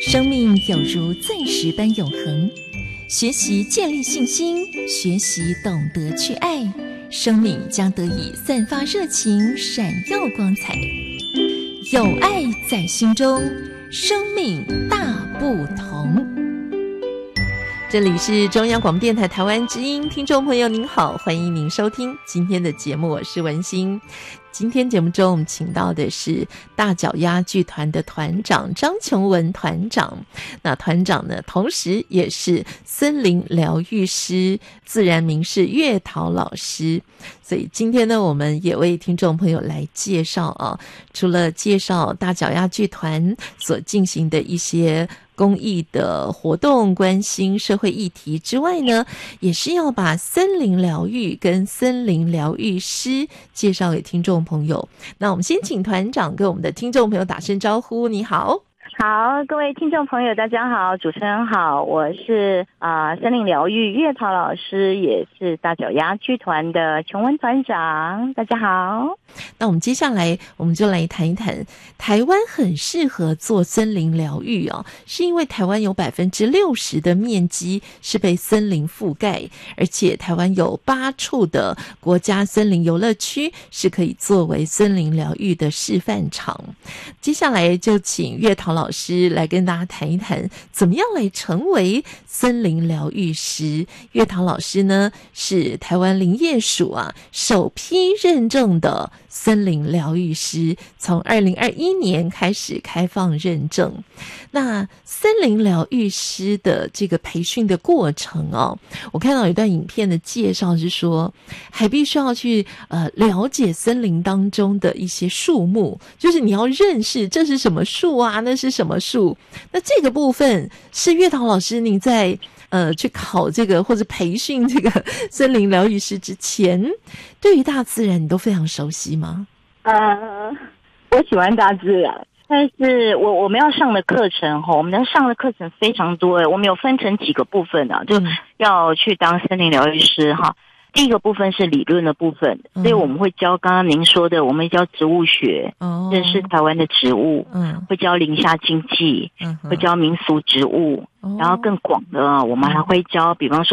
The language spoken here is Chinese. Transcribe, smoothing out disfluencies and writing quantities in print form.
生命有如钻石般永恒，学习建立信心，学习懂得去爱，生命将得以散发热情，闪耀光彩。有爱在心中，生命大不同。这里是中央广播电台台湾之音，听众朋友您好，欢迎您收听今天的节目，我是文心。今天节目中我们请到的是大脚丫剧团的团长张琼文团长。那团长呢，同时也是森林疗愈师，自然名是月桃老师。所以今天呢，我们也为听众朋友来介绍除了介绍大脚丫剧团所进行的一些公益的活动，关心社会议题之外呢，也是要把森林疗愈跟森林疗愈师介绍给听众朋友。那我们先请团长跟我们的听众朋友打声招呼。你好。 好，各位听众朋友大家好，主持人好，我是森林疗愈月桃老师，也是大脚丫剧团的琼文团长，大家好。 那我们接下来我们就来谈一谈台湾很适合做森林疗愈是因为台湾有 60% 的面积是被森林覆盖，而且台湾有8处的国家森林游乐区是可以作为森林疗愈的示范场。接下来就请月桃老师来跟大家谈一谈怎么样来成为森林疗愈师。月桃老师呢是台湾林业署首批认证的森林疗愈师，从2021年开始开放认证。那森林疗愈师的这个培训的过程我看到有一段影片的介绍是说，还必须要去了解森林当中的一些树木，就是你要认识这是什么树那是什么树。那这个部分是月桃老师你在去考这个或者培训这个森林疗愈师之前，对于大自然你都非常熟悉吗？ 我喜欢大自然，但是我们要上的课程我们要上的课程非常多我们有分成几个部分就要去当森林疗愈师第一个部分是理论的部分，所以我们会教刚刚您说的，我们会教植物学，认识台湾的植物，会教林下经济，会教民俗植物，然后更广的我们还会教，比方说